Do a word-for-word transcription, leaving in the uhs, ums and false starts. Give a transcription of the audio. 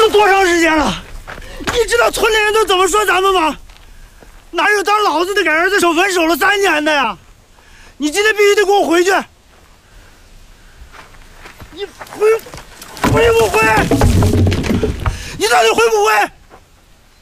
了多长时间了？你知道村里人都怎么说咱们吗？哪有当老子的给儿子守坟守了三年的呀？你今天必须得给我回去！你回回不回？你到底回不回？